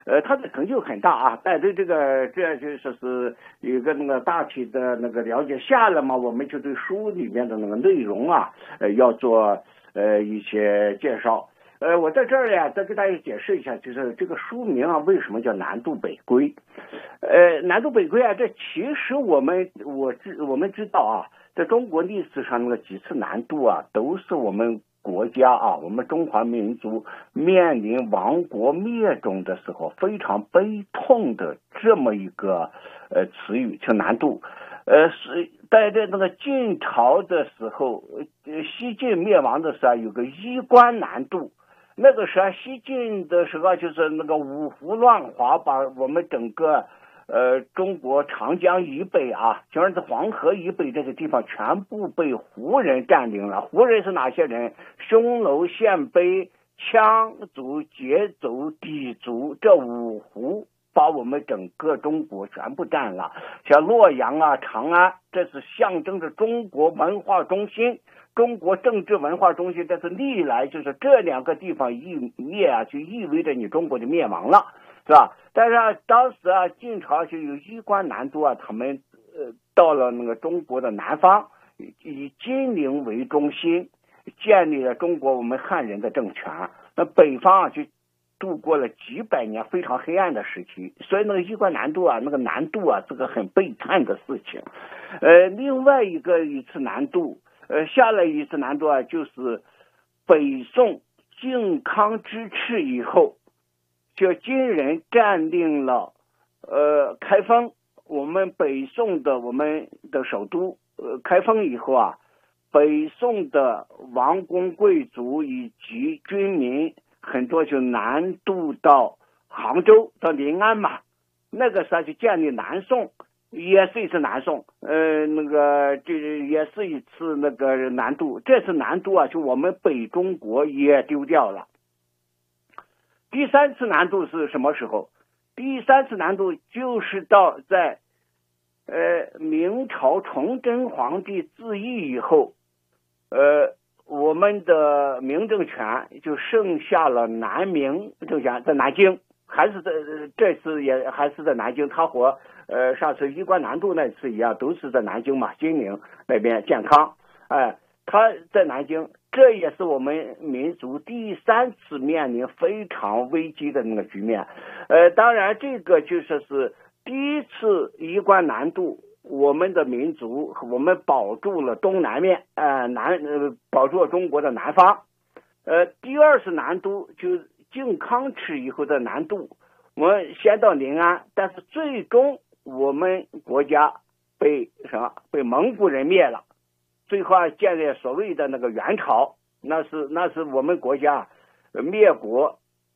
他的成就很大啊，但对这就说是有个那个大体的那个了解下来嘛，我们就对书里面的那个内容啊，要做一些介绍。我在这儿呀，再给大家解释一下，就是这个书名啊，为什么叫南渡北归？南渡北归啊，这其实我们知道啊，在中国历史上那个几次南渡啊，都是我们国家啊，我们中华民族面临亡国灭种的时候非常悲痛的这么一个词语，叫南渡。是在那个晋朝的时候，西晋灭亡的时候有个衣冠南渡。那个时候西晋的时候就是那个五胡乱华，把我们整个中国长江以北啊，就是黄河以北这个地方全部被胡人占领了。胡人是哪些人？匈奴、鲜卑、羌族、羯族、氐族，这五胡把我们整个中国全部占了。像洛阳啊、长安，这是象征着中国文化中心、中国政治文化中心。这是历来就是这两个地方一灭啊，就意味着你中国的灭亡了，是吧？但是当时啊，晋朝就有衣冠南渡啊，他们到了那个中国的南方，以金陵为中心，建立了中国我们汉人的政权。那北方啊就度过了几百年非常黑暗的时期，所以那个衣冠南渡啊，那个南渡啊，这个很悲惨的事情。另外一次南渡，下来一次南渡啊，就是北宋靖康之耻以后，就金人占领了开封，我们北宋的我们的首都开封以后啊，北宋的王公贵族以及军民很多就南渡到杭州到临安嘛，那个时候就建立南宋，也是一次南宋，那个这也是一次那个南渡。这次南渡啊，就我们北中国也丢掉了。第三次南渡是什么时候？第三次南渡就是在明朝崇祯皇帝自缢以后，我们的明政权就剩下了南明政权，在南京，还是这次也还是在南京。他和上次衣冠南渡那次一样，都是在南京嘛，金陵那边健康。他在南京，这也是我们民族第三次面临非常危机的那个局面。当然这个就说是第一次衣冠南渡，我们的民族我们保住了东南面，保住了中国的南方。第二次南渡就靖康耻以后的南渡，我们先到临安，但是最终我们国家被蒙古人灭了，最后建立所谓的那个元朝，那是我们国家灭国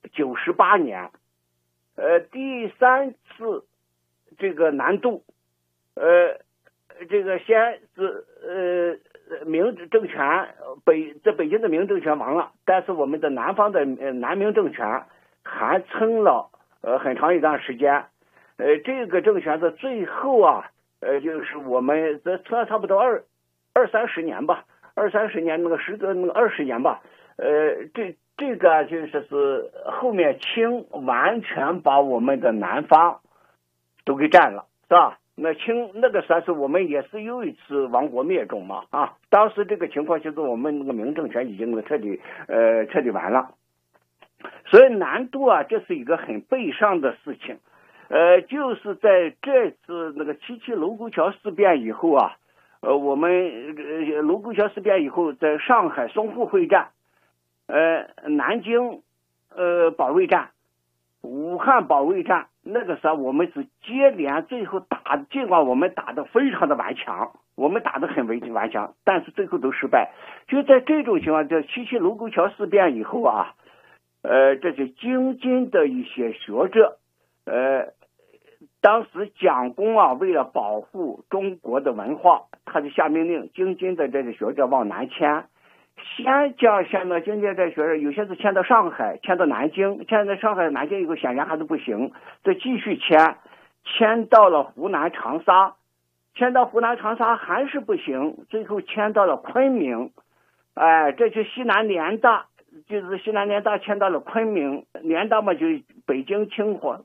98年。第三次这个南渡，这个先是明政权在北京的明政权亡了，但是我们的南方的南明政权还撑了很长一段时间。这个政权的最后啊，就是我们这差不多二三十年吧，20-30年那个时隔那个20年吧。这个就是后面清完全把我们的南方都给占了，是吧？那清那个时候是我们也是又一次亡国灭种嘛啊！当时这个情况就是我们那个明政权已经彻底完了，所以南渡啊，这是一个很悲伤的事情。就是在这次那个77卢沟桥事变以后啊，我们卢沟桥事变以后，在上海淞沪会战，南京保卫战，武汉保卫战，那个时候我们是接连最后尽管我们打得非常的顽强，我们打得很顽强，但是最后都失败。就在这种情况，在77卢沟桥事变以后啊，这些京津的一些学者，当时蒋公啊，为了保护中国的文化，他就下命令，京津的这些学者往南迁。先迁到京津这学者，有些是迁到上海，迁到南京，迁到上海、南京以后，显然还是不行，再继续迁到了湖南长沙，迁到湖南长沙还是不行，最后迁到了昆明。这就西南联大就是西南联大迁到了昆明，联大嘛就北京清华